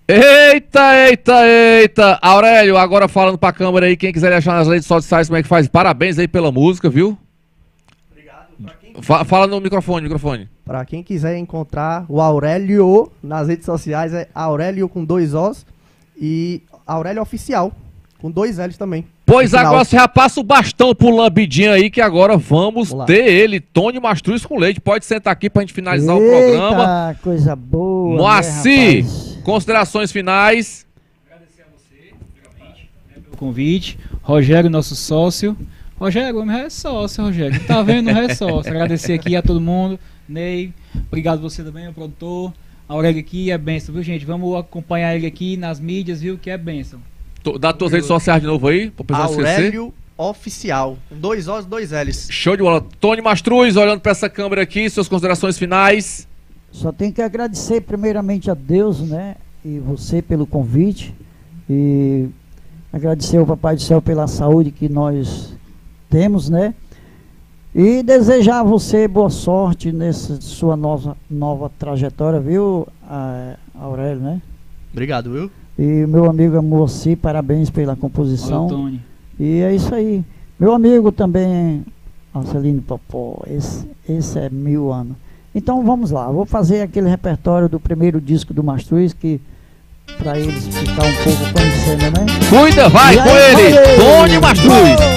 Eita, eita, eita. Aurélio, agora falando pra câmera aí, quem quiser achar nas redes sociais, como é que faz? Parabéns aí pela música, viu? Fala no microfone. Para quem quiser encontrar o Aurélio nas redes sociais, é Aurélio com 2 Os e Aurélio Oficial, com 2 L's também. Pois agora você já passa o bastão pro Lambidinho aí, que agora vamos ter ele, Tony Mastruz com leite. Pode sentar aqui pra gente finalizar o programa. Coisa boa. Moacir, considerações finais. Agradecer a você, primeiramente, pelo convite. Rogério, nosso sócio. Rogério, o meu é sócio, Rogério. Tá vendo? Não é sócio. Agradecer aqui a todo mundo. Ney, obrigado você também, o produtor. Aurélio aqui é bênção, viu, gente? Vamos acompanhar ele aqui nas mídias, viu? Que é bênção. Dá tuas redes sociais de novo aí, pro pessoal esquecer. Aurélio Oficial, com 2 Os e 2 L's. Show de bola. Tony Mastruz, olhando pra essa câmera aqui, suas considerações finais. Só tenho que agradecer primeiramente a Deus, né? E você pelo convite. E agradecer ao Papai do Céu pela saúde que nós temos, né? E desejar a você boa sorte nessa sua nova trajetória, viu, Aurélio, né? Obrigado, viu? E meu amigo Moacir, parabéns pela composição. Olha, Tony. E é isso aí. Meu amigo também, Marcelino Popó, esse é 1000 anos. Então vamos lá, vou fazer aquele repertório do primeiro disco do Mastruz, que para eles ficar um pouco conhecendo, né? Cuida, vai com ele, Tony Mastruz.